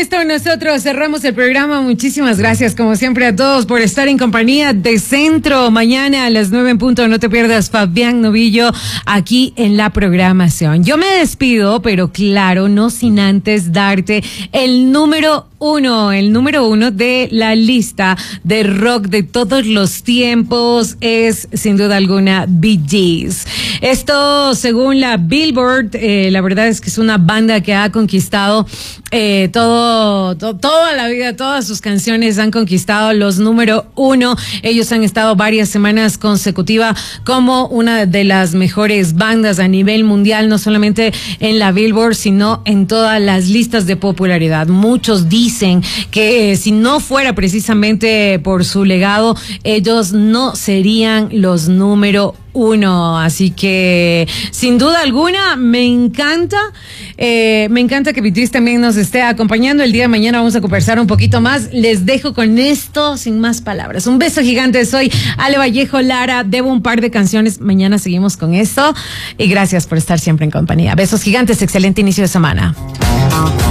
esto nosotros cerramos el programa. Muchísimas gracias, como siempre, a todos por estar en compañía de Centro. Mañana a las 9 en punto, no te pierdas Fabián Novillo aquí en la programación. Yo me despido, pero claro, no sin antes darte el número uno de la lista de rock de todos los tiempos es, sin duda alguna, Bee Gees. Esto, según la Billboard, la verdad es que es una banda que ha conquistado toda la vida, todas sus canciones han conquistado los número uno. Ellos han estado varias semanas consecutivas como una de las mejores bandas a nivel mundial, no solamente en la Billboard, sino en todas las listas de popularidad. Muchos dicen que si no fuera precisamente por su legado, ellos no serían los número uno. Así que, sin duda alguna, me encanta que Bee Gees también nos esté acompañando. El día de mañana vamos a conversar un poquito más. Les dejo con esto, sin más palabras. Un beso gigante. Soy Ale Vallejo Lara. Debo un par de canciones. Mañana seguimos con esto. Y gracias por estar siempre en compañía. Besos gigantes. Excelente inicio de semana.